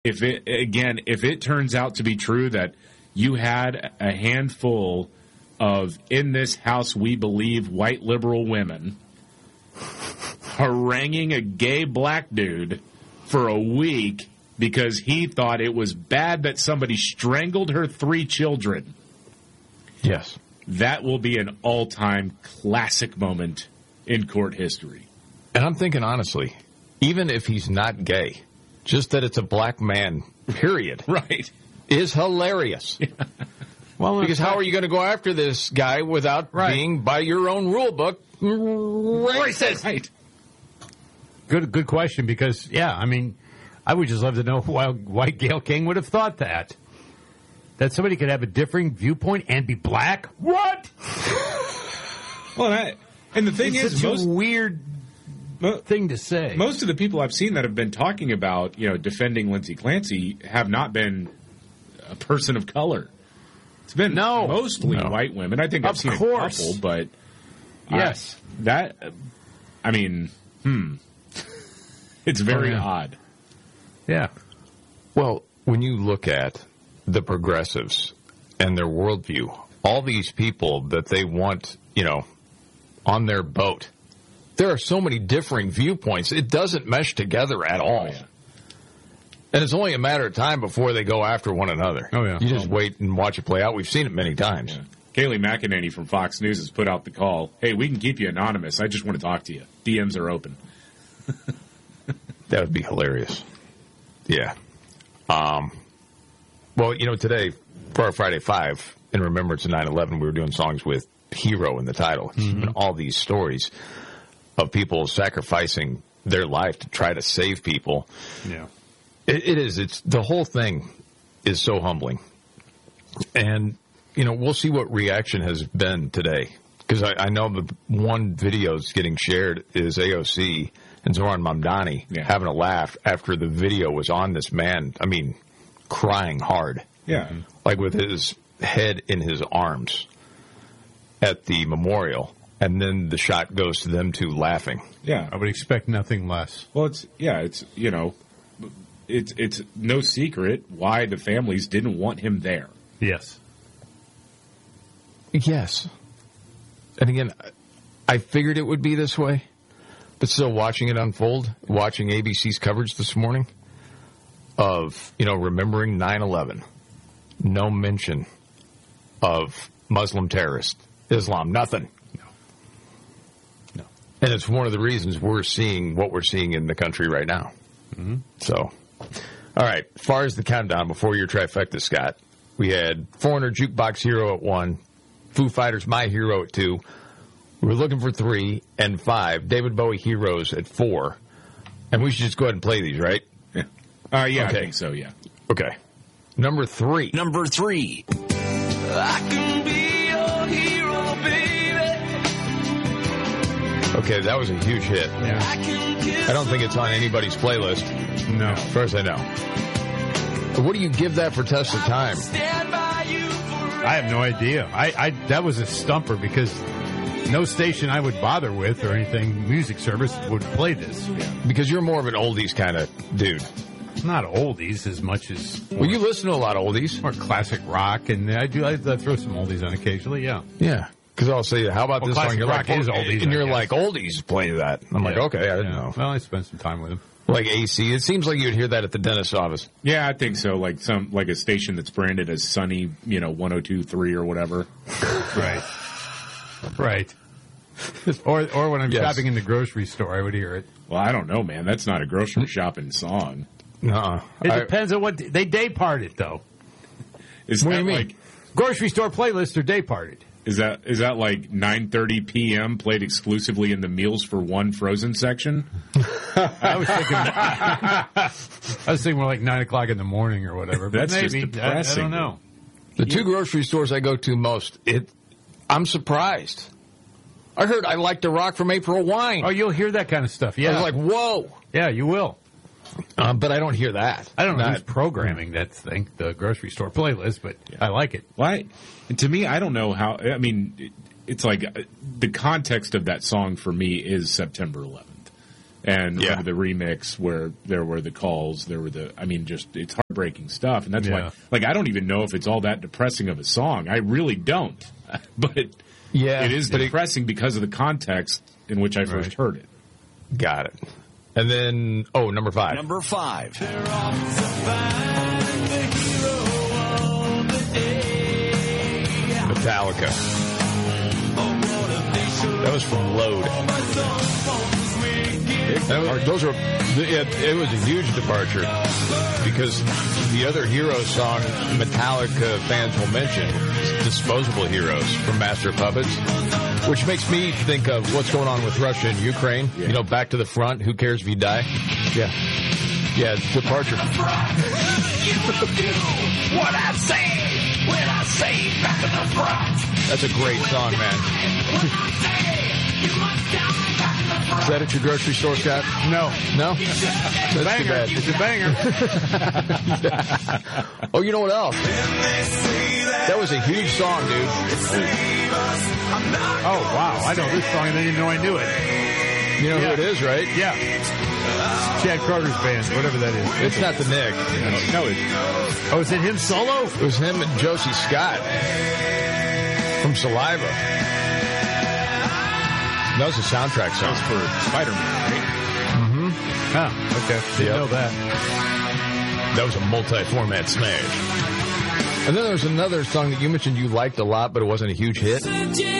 if it turns out to be true that you had a handful of in this house we believe white liberal women haranguing a gay black dude for a week because he thought it was bad that somebody strangled her 3 children. Yes. That will be an all-time classic moment in court history. And I'm thinking, honestly, even if he's not gay, just that it's a black man, period, right, is hilarious. Yeah. Well, because how are you going to go after this guy without being, by your own rule book, racist? Right. Good question, because, I mean, I would just love to know why Gayle King would have thought that. That somebody could have a differing viewpoint and be black? What? Well, and the thing is, such a weird thing to say. Most of the people I've seen that have been talking about, defending Lindsay Clancy have not been a person of color. It's been mostly white women. I think I've seen a couple, but yes, it's very odd. Yeah. Well, when you look at the progressives and their worldview, all these people that they want, on their boat, there are so many differing viewpoints. It doesn't mesh together at all. Oh, yeah. And it's only a matter of time before they go after one another. Oh, yeah. You just wait and watch it play out. We've seen it many times. Yeah. Kayleigh McEnany from Fox News has put out the call, hey, we can keep you anonymous. I just want to talk to you. DMs are open. That would be hilarious. Yeah. Well, today, for our Friday 5, in remembrance of 9/11, we were doing songs with Hero in the title. Mm-hmm. And all these stories of people sacrificing their life to try to save people. Yeah. It is. It's the whole thing is so humbling. And, we'll see what reaction has been today. Because I know the one video that's getting shared is AOC and Zoran Mamdani having a laugh after the video was on this man, crying hard. Yeah. Like with his head in his arms at the memorial. And then the shot goes to them two laughing. Yeah. I would expect nothing less. Well, it's no secret why the families didn't want him there. Yes. Yes. And again, I figured it would be this way, but still watching it unfold, watching ABC's coverage this morning of, remembering 9/11, no mention of Muslim terrorists, Islam, nothing. No. And it's one of the reasons we're seeing what we're seeing in the country right now. Mm-hmm. So, all right, as far as the countdown before your trifecta, Scott, we had Foreigner Jukebox Hero at 1, Foo Fighters My Hero at 2. We were looking for 3 and 5. David Bowie Heroes at 4. And we should just go ahead and play these, right? Yeah. Okay. I think so, yeah. Okay. Number 3. Number 3. I can be your hero, baby. Okay, that was a huge hit. Yeah. I don't think it's on anybody's playlist. No. As far as I know. But what do you give that for test of time? I have no idea. That was a stumper because no station I would bother with or anything, music service, would play this. Yeah. Because you're more of an oldies kind of dude. Not oldies as much as... Well, you listen to a lot of oldies. More classic rock, and I throw some oldies on occasionally, yeah. Yeah. Because I'll say, how about this song? You're rock like, is oldies, and you're like, oldies play that. I'm like, okay, I didn't know. Well, I spent some time with him. Like AC. It seems like you'd hear that at the dentist's office. Yeah, I think so. Like a station that's branded as Sunny, 102.3 or whatever. Right. Right. Or when I'm shopping in the grocery store, I would hear it. Well, I don't know, man. That's not a grocery shopping song. No. It depends on what they day part it though. Is what that do you mean? Like grocery store playlists are day parted? Is that like 9:30 p.m. played exclusively in the Meals for One frozen section? I was thinking more like 9 o'clock in the morning or whatever. But That's maybe. just depressing. I don't know. The two grocery stores I go to most, I'm surprised. I heard I Like to Rock from April Wine. Oh, you'll hear that kind of stuff. Yeah. I was like, whoa. Yeah, you will. But I don't hear that. I don't know who's programming that thing, the grocery store playlist, but I like it. Why? And to me, I don't know how. I mean, it's like the context of that song for me is September 11th. And the remix where there were the calls, it's heartbreaking stuff. And that's why, I don't even know if it's all that depressing of a song. I really don't. But it is depressing because of the context in which I first heard it. Got it. And then, number 5. Number 5. Metallica. That was from Load. It was a huge departure because the other Heroes song Metallica fans will mention is Disposable Heroes from Master of Puppets, which makes me think of what's going on with Russia and Ukraine. Yeah. Back to the front, who cares if you die? Yeah. Yeah, it's departure. What I say when I say back to the front. That's a great song, man. Is that at your grocery store, Scott? No. That's a banger. Too bad. It's a banger. Oh, you know what else? That was a huge song, dude. Oh, wow. I know this song and I didn't even know I knew it. You know who it is, right? Yeah. Chad Carter's band, whatever that is. It's not the Nick. No, is it him solo? It was him and Josie Scott from Saliva. That was a soundtrack song. That was for Spider-Man, right? Mm-hmm. Oh, okay. Didn't know that. That was a multi-format smash. And then there was another song that you mentioned you liked a lot, but it wasn't a huge hit.